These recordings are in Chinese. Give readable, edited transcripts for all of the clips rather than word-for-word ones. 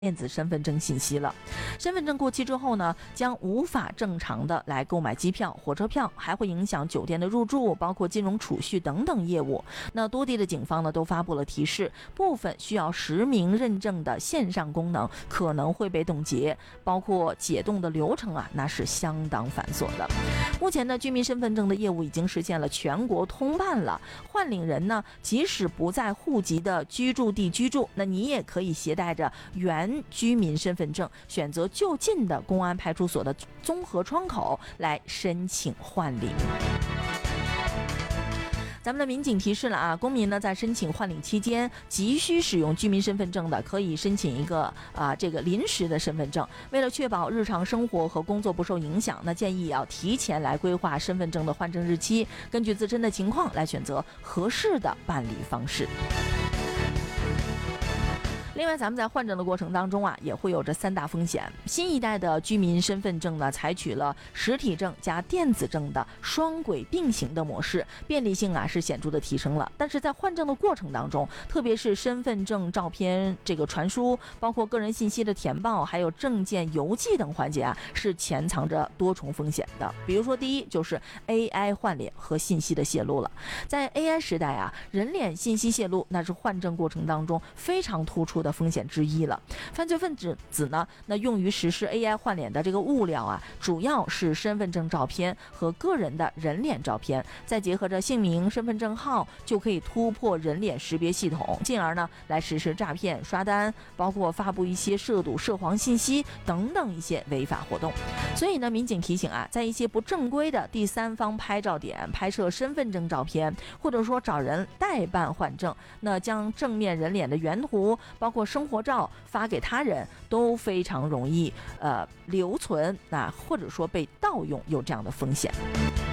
电子身份证信息了。身份证过期之后呢，将无法正常的来购买机票、火车票，还会影响酒店的入住，包括金融储蓄等等业务。那多地的警方呢都发布了提示，部分需要实名认证的线上功能可能会被冻结，包括解冻的流程啊，那是相当繁琐的。目前呢，居民身份证的业务已经实现了全国通办了，换领人呢，即使不在户籍的居住地居住，那你也可以携带着原居民身份证，选择就近的公安派出所的综合窗口来申请换领。咱们的民警提示了啊，公民呢在申请换领期间急需使用居民身份证的，可以申请一个这个临时的身份证。为了确保日常生活和工作不受影响，那建议要提前来规划身份证的换证日期，根据自身的情况来选择合适的办理方式。另外，咱们在换证的过程当中啊，也会有着3大风险。新一代的居民身份证呢，采取了实体证加电子证的双轨并行的模式，便利性啊是显著的提升了。但是在换证的过程当中，特别是身份证照片这个传输，包括个人信息的填报，还有证件邮寄等环节啊，是潜藏着多重风险的。比如说，第一就是 AI 换脸和信息的泄露了。在 AI 时代啊，人脸信息泄露那是换证过程当中非常突出的风险之一了。犯罪分子呢，那用于实施 AI 换脸的这个物料啊，主要是身份证照片和个人的人脸照片，再结合着姓名、身份证号，就可以突破人脸识别系统，进而呢来实施诈骗、刷单，包括发布一些涉赌、涉黄信息等等一些违法活动。所以呢，民警提醒啊，在一些不正规的第三方拍照点拍摄身份证照片，或者说找人代办换证，那将正面人脸的原图，包括生活照发给他人，都非常容易留存或者说被盗用，有这样的风险。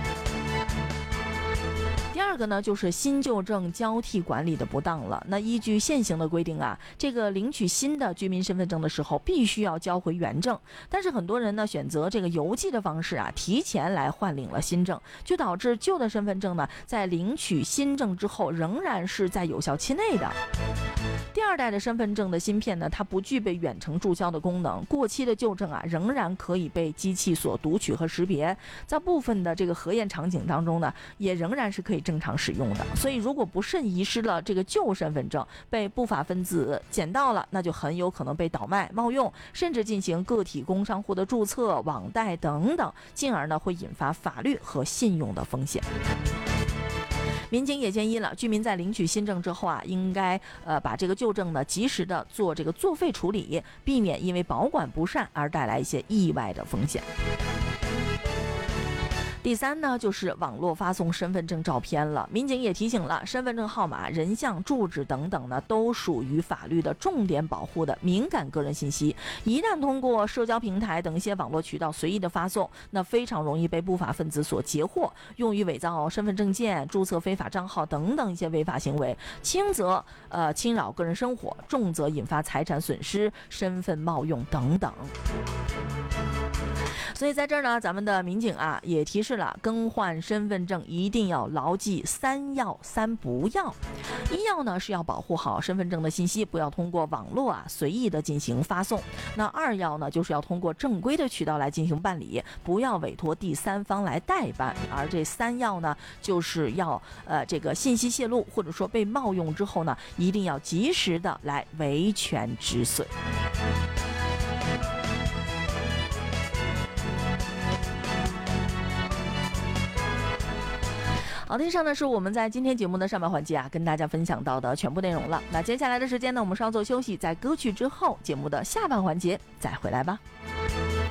第二个呢，就是新旧证交替管理的不当了。那依据现行的规定啊，这个领取新的居民身份证的时候，必须要交回原证。但是很多人呢，选择这个邮寄的方式啊，提前来换领了新证，就导致旧的身份证呢，在领取新证之后，仍然是在有效期内的。第二代的身份证的芯片呢，它不具备远程注销的功能，过期的旧证啊，仍然可以被机器所读取和识别，在部分的这个核验场景当中呢，也仍然是可以正常使用的。所以如果不慎遗失了这个旧身份证，被不法分子捡到了，那就很有可能被倒卖、冒用，甚至进行个体工商户的注册、网贷等等，进而呢会引发法律和信用的风险。民警也建议了，居民在领取新证之后啊，应该把这个旧证呢及时的做这个作废处理，避免因为保管不善而带来一些意外的风险。第三呢，就是网络发送身份证照片了。民警也提醒了，身份证号码、人像、住址等等呢，都属于法律的重点保护的敏感个人信息。一旦通过社交平台等一些网络渠道随意的发送，那非常容易被不法分子所截获，用于伪造身份证件、注册非法账号等等一些违法行为。轻则侵扰个人生活，重则引发财产损失、身份冒用等等。所以在这儿呢，咱们的民警啊也提示了，更换身份证一定要牢记3要3不要。1要呢是要保护好身份证的信息，不要通过网络啊随意的进行发送。那2要呢就是要通过正规的渠道来进行办理，不要委托第三方来代办。而这3要呢，就是要这个信息泄露或者说被冒用之后呢，一定要及时的来维权止损。好的，以上呢是我们在今天节目的上半环节啊，跟大家分享到的全部内容了。那接下来的时间呢，我们稍作休息，在歌曲之后，节目的下半环节再回来吧。